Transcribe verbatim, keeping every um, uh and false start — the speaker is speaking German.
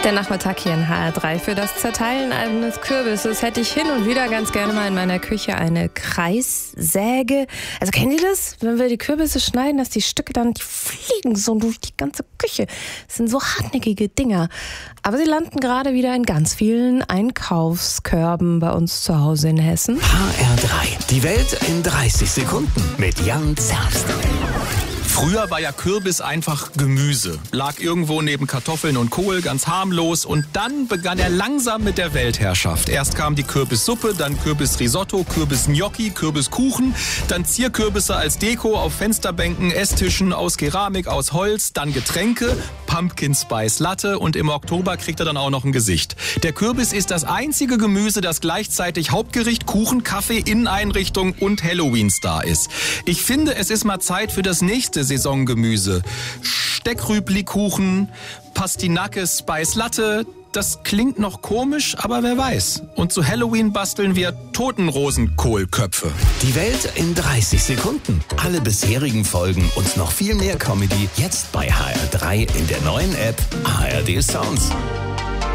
Der Nachmittag hier in H R drei. Für das Zerteilen eines Kürbisses hätte ich hin und wieder ganz gerne mal in meiner Küche eine Kreissäge. Also kennen Sie das? Wenn wir die Kürbisse schneiden, dass die Stücke dann, die fliegen so durch die ganze Küche. Das sind so hartnäckige Dinger. Aber sie landen gerade wieder in ganz vielen Einkaufskörben bei uns zu Hause in Hessen. H R drei. Die Welt in dreißig Sekunden mit Jan Zerbst. Früher war ja Kürbis einfach Gemüse. Lag irgendwo neben Kartoffeln und Kohl, ganz harmlos. Und dann begann er langsam mit der Weltherrschaft. Erst kam die Kürbissuppe, dann Kürbisrisotto, Kürbisgnocchi, Kürbiskuchen, dann Zierkürbisse als Deko auf Fensterbänken, Esstischen aus Keramik, aus Holz, dann Getränke, Pumpkin Spice Latte und im Oktober kriegt er dann auch noch ein Gesicht. Der Kürbis ist das einzige Gemüse, das gleichzeitig Hauptgericht, Kuchen, Kaffee, Inneneinrichtung und Halloween-Star ist. Ich finde, es ist mal Zeit für das nächste Saisongemüse. Steckrüblikuchen, Pastinake, Spice Latte. Das klingt noch komisch, aber wer weiß. Und zu Halloween basteln wir Totenrosenkohlköpfe. Die Welt in dreißig Sekunden. Alle bisherigen Folgen und noch viel mehr Comedy jetzt bei H R drei in der neuen App A R D Sounds.